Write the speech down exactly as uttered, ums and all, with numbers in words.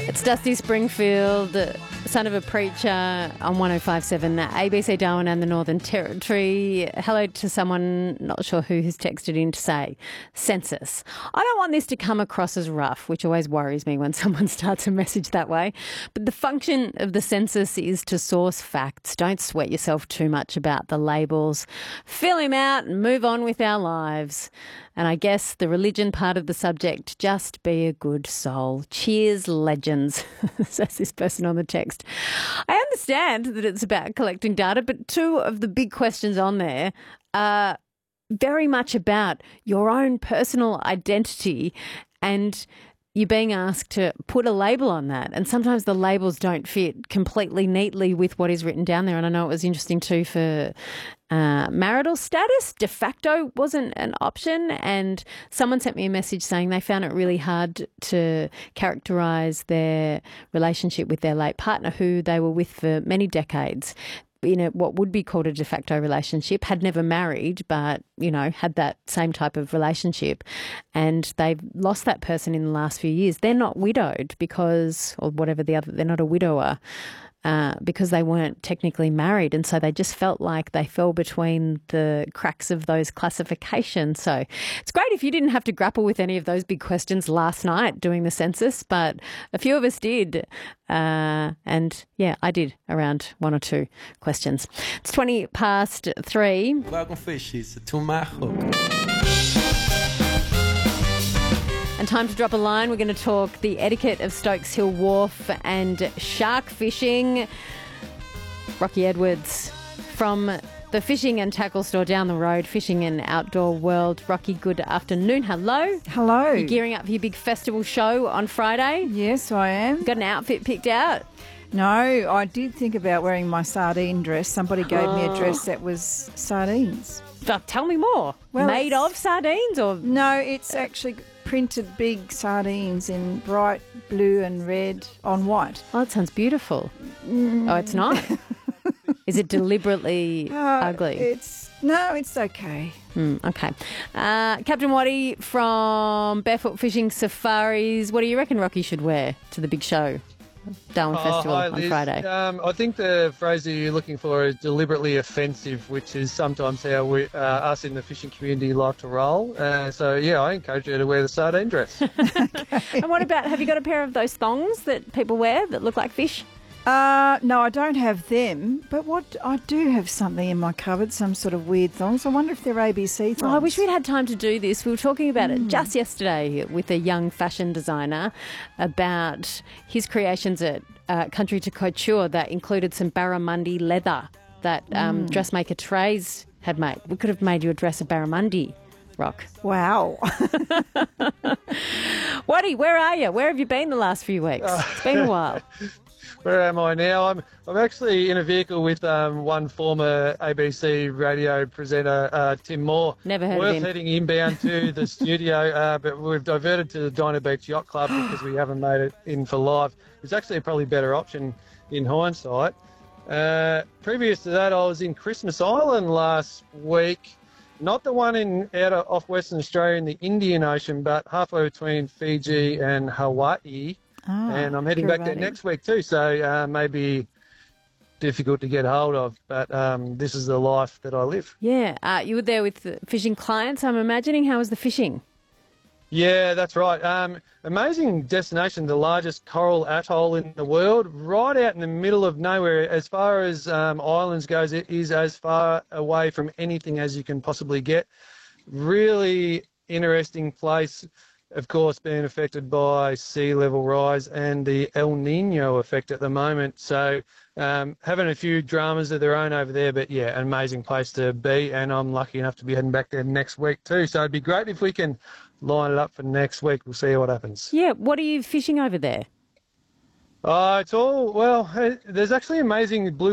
It's Dusty Springfield, son of a preacher, on one oh five point seven, A B C Darwin and the Northern Territory. Hello to someone, not sure who, who's texted in to say, census. I don't want this to come across as rough, which always worries me when someone starts a message that way. But the function of the census is to source facts. Don't sweat yourself too much about the labels. Fill him out and move on with our lives. And I guess the religion part of the subject, just be a good soul. Cheers, legends, says this person on the text. I understand that it's about collecting data, but two of the big questions on there are very much about your own personal identity, and you're being asked to put a label on that. And sometimes the labels don't fit completely neatly with what is written down there. And I know it was interesting too for uh, marital status. De facto wasn't an option. And someone sent me a message saying they found it really hard to characterise their relationship with their late partner, who they were with for many decades, in a, what would be called a de facto relationship, had never married, but, you know, had that same type of relationship. And they've lost that person in the last few years. They're not widowed because, or whatever the other, they're not a widower uh, because they weren't technically married. And so they just felt like they fell between the cracks of those classifications. So it's great if you didn't have to grapple with any of those big questions last night doing the census, but a few of us did. Uh, and yeah, I did around one or two questions. It's twenty past three. Welcome fishies to my hook. And time to drop a line. We're going to talk the etiquette of Stokes Hill Wharf and shark fishing. Rocky Edwards from the fishing and tackle store down the road, Fishing and Outdoor World. Rocky, good afternoon. Hello. Hello. You're gearing up for your big festival show on Friday? Yes, I am. Got an outfit picked out? No, I did think about wearing my sardine dress. Somebody gave oh. me a dress that was sardines. Oh, tell me more. Well, Made of sardines or? No, it's actually printed big sardines in bright blue and red on white. Oh, that sounds beautiful. Mm. Oh, it's not? Is it deliberately uh, ugly? It's No, it's okay. Mm, okay. Uh, Captain Waddy from Barefoot Fishing Safaris. What do you reckon Rocky should wear to the big show? Darwin oh, Festival hi, on Liz. Friday. Um, I think the phrase that you're looking for is deliberately offensive, which is sometimes how we, uh, us in the fishing community like to roll. Uh, so, yeah, I encourage you to wear the sardine dress. And what about, have you got a pair of those thongs that people wear that look like fish? Uh, no, I don't have them, but what I do have something in my cupboard, some sort of weird thongs. I wonder if they're A B C thongs. Oh, I wish we'd had time to do this. We were talking about mm. it just yesterday with a young fashion designer about his creations at uh, Country to Couture that included some barramundi leather that um, mm. dressmaker Trays had made. We could have made you a dress of barramundi, Rock. Wow. Waddy, where are you? Where have you been the last few weeks? Uh, it's been a while. Where am I now? I'm I'm actually in a vehicle with um, one former A B C radio presenter, uh, Tim Moore. Never heard Worth of him. heading inbound to the studio, uh, but we've diverted to the Dinah Beach Yacht Club because we haven't made it in for live. It's actually a probably better option in hindsight. Uh, previous to that, I was in Christmas Island last week. Not the one in out of, off Western Australia in the Indian Ocean, but halfway between Fiji and Hawaii. Oh, and I'm heading back there next week too, so uh, maybe difficult to get hold of, but um, this is the life that I live. Yeah, uh, you were there with the fishing clients, I'm imagining. How was the fishing? Yeah, that's right. Um, amazing destination, the largest coral atoll in the world, right out in the middle of nowhere. As far as um, islands goes, it is as far away from anything as you can possibly get. Really interesting place. Of course, being affected by sea level rise and the El Nino effect at the moment. So um, having a few dramas of their own over there, but yeah, an amazing place to be. And I'm lucky enough to be heading back there next week too. So it'd be great if we can line it up for next week. We'll see what happens. Yeah, what are you fishing over there? Uh, it's all, well, there's actually amazing blue